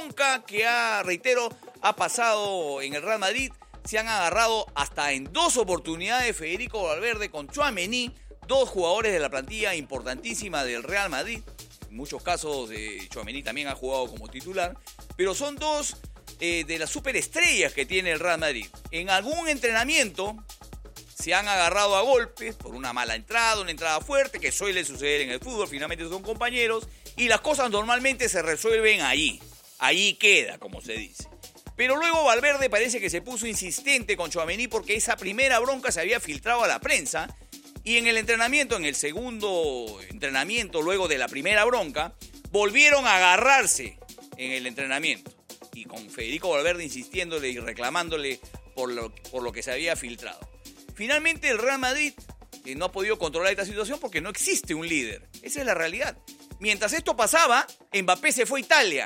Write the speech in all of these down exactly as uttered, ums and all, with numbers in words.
bronca que ha, reitero, ha pasado en el Real Madrid. Se han agarrado hasta en dos oportunidades Federico Valverde con Tchouaméni, dos jugadores de la plantilla importantísima del Real Madrid. En muchos casos eh, Tchouaméni también ha jugado como titular, pero son dos eh, de las superestrellas que tiene el Real Madrid. En algún entrenamiento se han agarrado a golpes por una mala entrada, una entrada fuerte, que suele suceder en el fútbol, finalmente son compañeros, y las cosas normalmente se resuelven ahí. Ahí queda, como se dice. Pero luego Valverde parece que se puso insistente con Tchouaméni porque esa primera bronca se había filtrado a la prensa, y en el entrenamiento, en el segundo entrenamiento, luego de la primera bronca, volvieron a agarrarse en el entrenamiento. Y con Federico Valverde insistiéndole y reclamándole por lo, por lo que se había filtrado. Finalmente el Real Madrid eh, no ha podido controlar esta situación porque no existe un líder. Esa es la realidad. Mientras esto pasaba, Mbappé se fue a Italia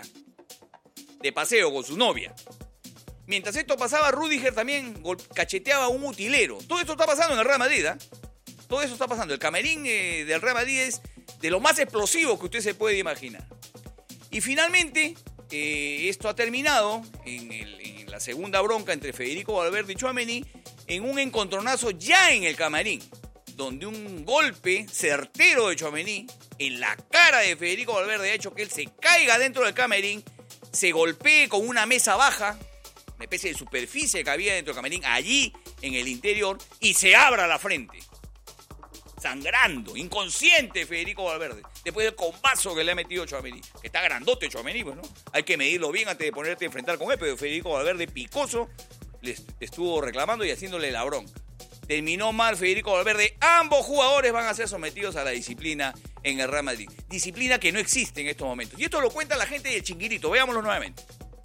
de paseo con su novia. Mientras esto pasaba, Rüdiger también cacheteaba a un utilero. Todo esto está pasando en el Real Madrid, ¿eh? Todo eso está pasando. El camerín eh, del Real Madrid es de lo más explosivo que usted se puede imaginar. Y finalmente, eh, esto ha terminado en, el, en la segunda bronca entre Federico Valverde y Tchouaméni en un encontronazo ya en el camarín, donde un golpe certero de Tchouaméni en la cara de Federico Valverde ha hecho que él se caiga dentro del camarín, se golpee con una mesa baja, una especie de superficie que había dentro del camarín, allí en el interior, y se abra la frente. Sangrando, inconsciente Federico Valverde, después del combazo que le ha metido Tchouaméni, que está grandote Tchouaméni, pues, ¿no? Hay que medirlo bien antes de ponerte a enfrentar con él, pero Federico Valverde, picoso, le estuvo reclamando y haciéndole la bronca. Terminó mal Federico Valverde. Ambos jugadores van a ser sometidos a la disciplina en el Real Madrid. Disciplina que no existe en estos momentos. Y esto lo cuenta la gente del Chinguirito. Veámoslo nuevamente.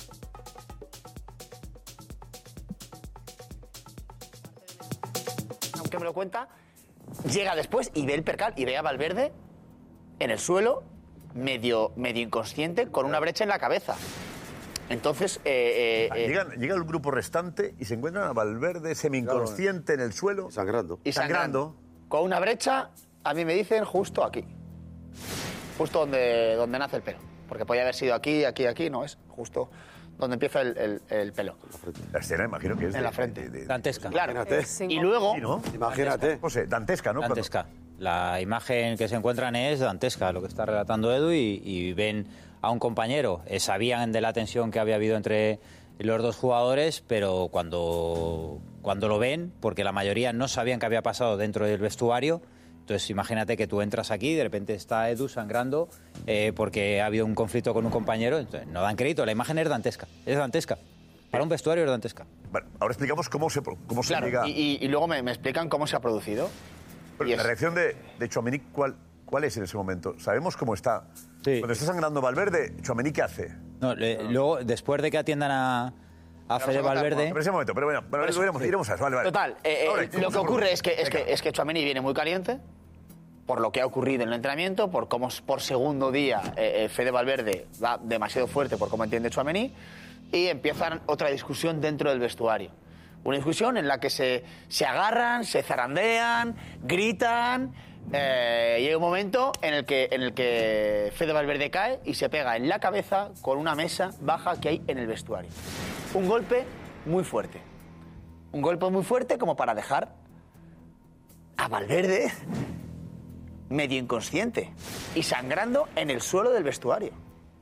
Aunque me lo cuenta, llega después y ve el percal y ve a Valverde en el suelo, medio, medio inconsciente, con una brecha en la cabeza. Entonces, eh, eh, Llegan, llega el grupo restante y se encuentran a Valverde semi-inconsciente en el suelo. Sangrando. Y sangrando. Con una brecha, a mí me dicen, justo aquí. Justo donde, donde nace el pelo. Porque podía haber sido aquí, aquí, aquí, no es. Justo donde empieza el, el, el pelo. La escena, imagino que es en de, la frente. De, de, de, dantesca. Claro. Imagínate. Y luego... Sí, ¿no? Imagínate. José, dantesca, ¿no? Dantesca. La imagen que se encuentran es dantesca, lo que está relatando Edu, y, y ven a un compañero. Eh, sabían de la tensión que había habido entre los dos jugadores, pero cuando, cuando lo ven, porque la mayoría no sabían qué había pasado dentro del vestuario, entonces imagínate que tú entras aquí, de repente está Edu sangrando eh, porque ha habido un conflicto con un compañero, entonces no dan crédito, la imagen es dantesca, es dantesca. Para un vestuario es dantesca. Vale, ahora explicamos cómo se, cómo se Claro, llega... y, y luego me, me explican cómo se ha producido. Pero Y la es- reacción de, de Tchouaméni, ¿cuál, ¿cuál es en ese momento? Sabemos cómo está. Sí. Cuando está sangrando Valverde, ¿Tchouaméni qué hace? No, le- luego, después de que atiendan a, a Fede a contar, Valverde... Pero ese momento, pero bueno, bueno Por eso, iremos, sí. iremos a eso. Vale, vale. Total, eh, eh, Ahora, ¿cómo lo se que ocurre produce? es que, es Venga. que, es que Tchouaméni viene muy caliente por lo que ha ocurrido en el entrenamiento, por cómo por segundo día eh, eh, Fede Valverde va demasiado fuerte por cómo entiende Tchouaméni, y empiezan otra discusión dentro del vestuario. Una discusión en la que se, se agarran, se zarandean, gritan. Eh, llega un momento en el, que, en el que Fede Valverde cae y se pega en la cabeza con una mesa baja que hay en el vestuario. Un golpe muy fuerte. Un golpe muy fuerte como para dejar a Valverde medio inconsciente y sangrando en el suelo del vestuario.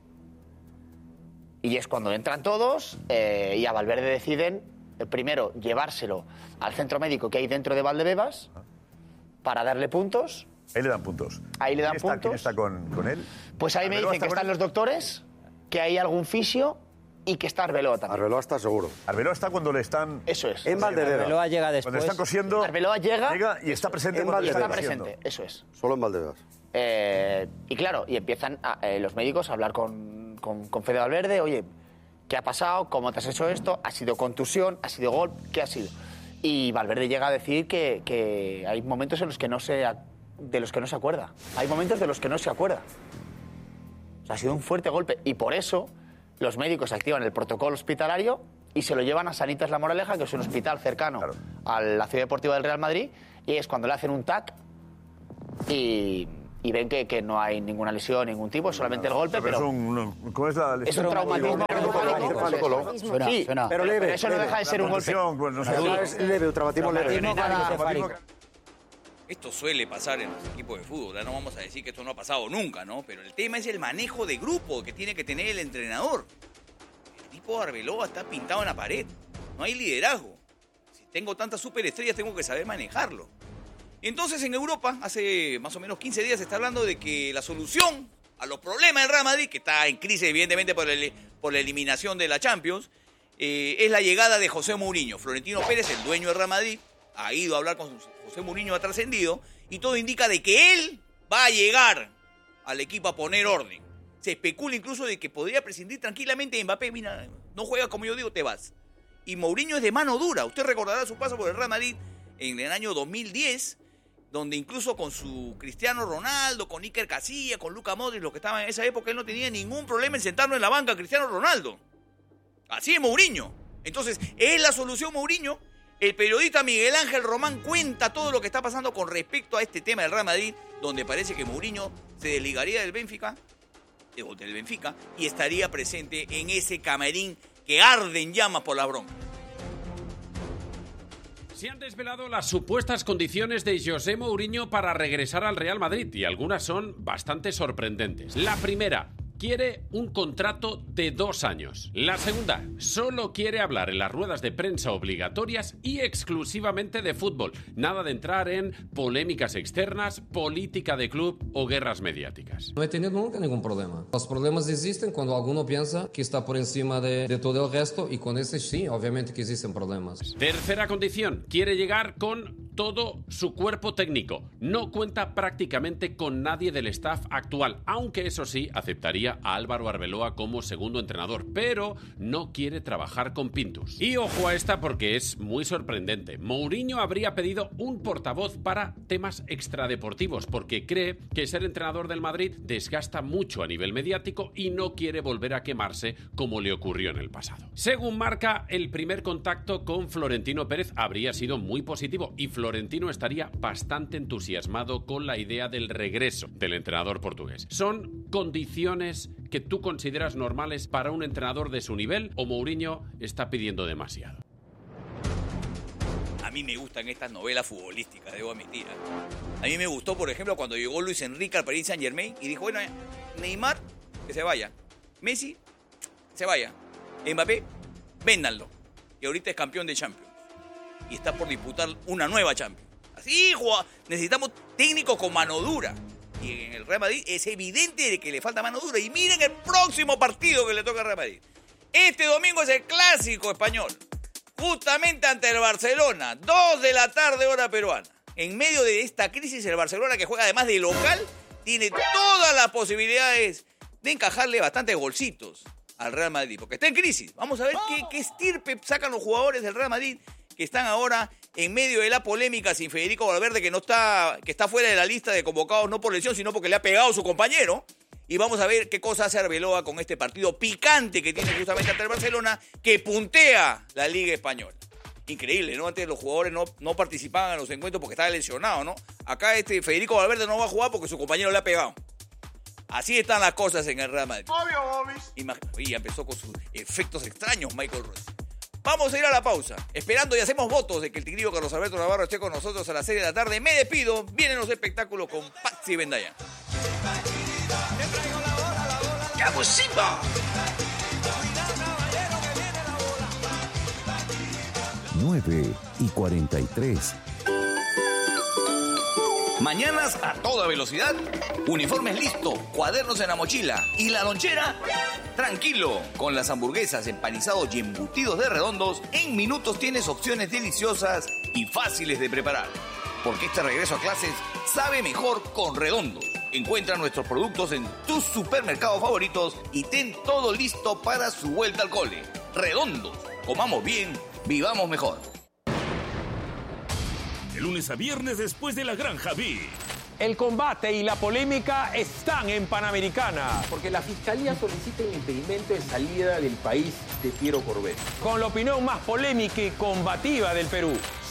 Y es cuando entran todos eh, y a Valverde deciden, eh, primero, llevárselo al centro médico que hay dentro de Valdebebas para darle puntos. Ahí le dan puntos. Ahí le dan ¿Quién está, puntos. ¿Quién está con, con él? Pues ahí me ¿Arbeloa dicen que está con están él? los doctores, que hay algún fisio y que está Arbeloa también. Arbeloa está seguro. Arbeloa está cuando le están... Eso es. En Valdebebas. Arbeloa llega después. Cuando están cosiendo... Arbeloa llega, Llega y está presente En cuando le está están cosiendo. presente, eso es. Solo en Valdebebas. Eh, y claro, y empiezan a- eh, los médicos a hablar con, con, con Fede Valverde, oye, ¿qué ha pasado? ¿Cómo te has hecho esto? ¿Ha sido contusión? ¿Ha sido gol? ¿Qué ha sido? Y Valverde llega a decir que, que hay momentos en los que no se, ac- de los que no se acuerda. Hay momentos de los que no se acuerda. O sea, ha sido un fuerte golpe. Y por eso los médicos activan el protocolo hospitalario y se lo llevan a Sanitas La Moraleja, que es un hospital cercano Claro. a la Ciudad Deportiva del Real Madrid, y es cuando le hacen un T A C y, y ven que, que no hay ninguna lesión, ningún tipo, solamente el golpe, pero... pero es un, ¿cómo es la lesión? Es un traumatismo encefálico. Sí, suena. pero leve. Pero eso no deja de ser un golpe. Pues, no sé, Es leve, un traumatismo leve. Esto suele pasar en los equipos de fútbol, ¿eh? No vamos a decir que esto no ha pasado nunca, ¿no? Pero el tema es el manejo de grupo que tiene que tener el entrenador. El tipo Arbeloa está pintado en la pared. No hay liderazgo. Si tengo tantas superestrellas, tengo que saber manejarlo. Entonces, en Europa, hace más o menos quince días, se está hablando de que la solución a los problemas del Real Madrid, que está en crisis evidentemente por, el, por la eliminación de la Champions, eh, es la llegada de José Mourinho. Florentino Pérez, el dueño del Real Madrid, ha ido a hablar con José Mourinho, ha trascendido, y todo indica de que él va a llegar al equipo a poner orden. Se especula incluso de que podría prescindir tranquilamente de Mbappé. Mira, no juegas como yo digo, te vas. Y Mourinho es de mano dura. Usted recordará su paso por el Real Madrid en el año dos mil diez, donde incluso con su Cristiano Ronaldo, con Iker Casillas, con Luka Modric, los que estaban en esa época, él no tenía ningún problema en sentarlo en la banca a Cristiano Ronaldo. Así es Mourinho. Entonces, ¿es la solución Mourinho? El periodista Miguel Ángel Román cuenta todo lo que está pasando con respecto a este tema del Real Madrid, donde parece que Mourinho se desligaría del Benfica, del Benfica, y estaría presente en ese camerín que arde en llamas por la bronca. Se han desvelado las supuestas condiciones de José Mourinho para regresar al Real Madrid y algunas son bastante sorprendentes. La primera, quiere un contrato de dos años. La segunda, solo quiere hablar en las ruedas de prensa obligatorias y exclusivamente de fútbol. Nada de entrar en polémicas externas, política de club o guerras mediáticas. No he tenido nunca ningún problema. Los problemas existen cuando alguno piensa que está por encima de, de todo el resto y con ese sí, obviamente que existen problemas. Tercera condición, quiere llegar con todo su cuerpo técnico. No cuenta prácticamente con nadie del staff actual, aunque eso sí, aceptaría a Álvaro Arbeloa como segundo entrenador, pero no quiere trabajar con Pintus. Y ojo a esta porque es muy sorprendente. Mourinho habría pedido un portavoz para temas extradeportivos porque cree que ser entrenador del Madrid desgasta mucho a nivel mediático y no quiere volver a quemarse como le ocurrió en el pasado. Según Marca, el primer contacto con Florentino Pérez habría sido muy positivo y Florentino estaría bastante entusiasmado con la idea del regreso del entrenador portugués. ¿Son condiciones que tú consideras normales para un entrenador de su nivel o Mourinho está pidiendo demasiado? A mí me gustan estas novelas futbolísticas, debo admitir. A mí me gustó, por ejemplo, cuando llegó Luis Enrique al Paris Saint-Germain y dijo, bueno, Neymar, que se vaya. Messi, que se vaya. Mbappé, véndanlo. Y ahorita es campeón de Champions. Y está por disputar una nueva Champions. Así, juega. Necesitamos técnicos con mano dura. Y en el Real Madrid es evidente de que le falta mano dura. Y miren el próximo partido que le toca al Real Madrid. Este domingo es el clásico español. Justamente ante el Barcelona. Dos de la tarde, hora peruana. En medio de esta crisis, el Barcelona, que juega además de local, tiene todas las posibilidades de encajarle bastantes golcitos al Real Madrid. Porque está en crisis. Vamos a ver qué, qué estirpe sacan los jugadores del Real Madrid que están ahora en medio de la polémica sin Federico Valverde, que no está, que está fuera de la lista de convocados no por lesión, sino porque le ha pegado a su compañero. Y vamos a ver qué cosa hace Arbeloa con este partido picante que tiene justamente ante el Barcelona, que puntea la Liga Española. Increíble, ¿no? Antes los jugadores no, no participaban en los encuentros porque estaban lesionados, ¿no? Acá este Federico Valverde no va a jugar porque su compañero le ha pegado. Así están las cosas en el Real Madrid. Obvio, Bobis. Y empezó con sus efectos extraños Michael Rossi. Vamos a ir a la pausa, esperando y hacemos votos de que el tigrillo Carlos Alberto Navarro esté con nosotros a las seis de la tarde. Me despido, vienen los espectáculos con Patsy Bendaya. ¡Qué abusivo! nueve y cuarenta y tres. Mañanas a toda velocidad, uniformes listo, cuadernos en la mochila y la lonchera, tranquilo. Con las hamburguesas, empanizados y embutidos de Redondos, en minutos tienes opciones deliciosas y fáciles de preparar. Porque este regreso a clases sabe mejor con Redondos. Encuentra nuestros productos en tus supermercados favoritos y ten todo listo para su vuelta al cole. Redondos, comamos bien, vivamos mejor. De lunes a viernes después de la Granja B. El combate y la polémica están en Panamericana. Porque la Fiscalía solicita el impedimento de salida del país de Piero Corbet. Con la opinión más polémica y combativa del Perú.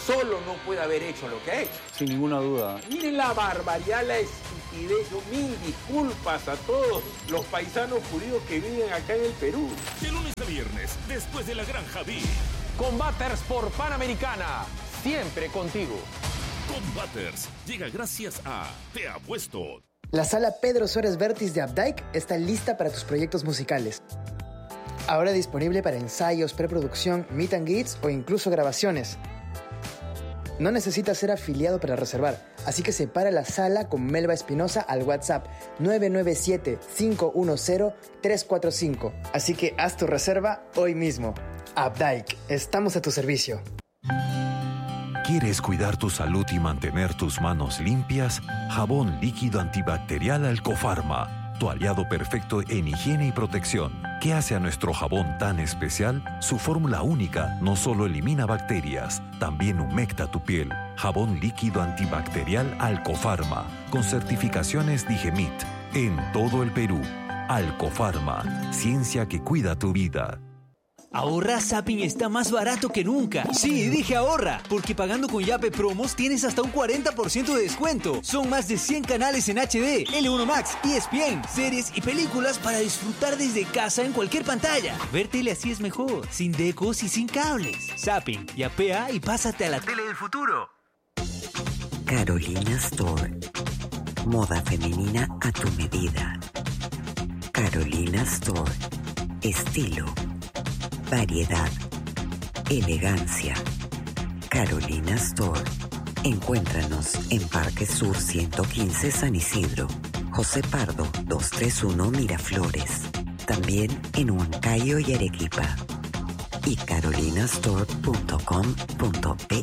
solo no puede haber hecho lo que ha hecho. Sin ninguna duda. Miren la barbaridad, la estupidez. Yo mil disculpas a todos los paisanos judíos que viven acá en el Perú. De lunes a viernes, después de la Granja B. Combaters por Panamericana. Siempre contigo. Combaters llega gracias a Te Apuesto. La sala Pedro Suárez Vértiz de Updike está lista para tus proyectos musicales. Ahora disponible para ensayos, preproducción, meet and greets o incluso grabaciones. No necesitas ser afiliado para reservar, así que separa la sala con Melba Espinosa al WhatsApp nueve nueve siete, cinco uno cero, tres cuatro cinco. Así que haz tu reserva hoy mismo. Updike, estamos a tu servicio. ¿Quieres cuidar tu salud y mantener tus manos limpias? Jabón líquido antibacterial Alcofarma, tu aliado perfecto en higiene y protección. ¿Qué hace a nuestro jabón tan especial? Su fórmula única no solo elimina bacterias, también humecta tu piel. Jabón líquido antibacterial Alcofarma, con certificaciones Digemit, en todo el Perú. Alcofarma, ciencia que cuida tu vida. Ahorra, Zapping está más barato que nunca. Sí, dije ahorra, porque pagando con Yape Promos tienes hasta un cuarenta por ciento de descuento. Son más de cien canales en H D, L uno Max, E S P N, series y películas para disfrutar desde casa en cualquier pantalla. Ver tele así es mejor, sin decos y sin cables. Zapping, yapea y pásate a la tele del futuro. Carolina Store. Moda femenina a tu medida. Carolina Store. Estilo. Variedad, elegancia. Carolina Store. Encuéntranos en Parque Sur ciento quince San Isidro, José Pardo doscientos treinta y uno Miraflores. También en Huancayo y Arequipa. Y carolinastore punto com punto pe.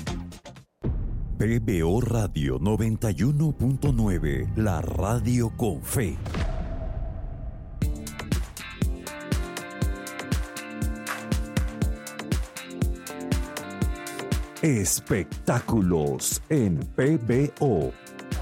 P B O Radio noventa y uno punto nueve, la radio con fe. Espectáculos en P B O.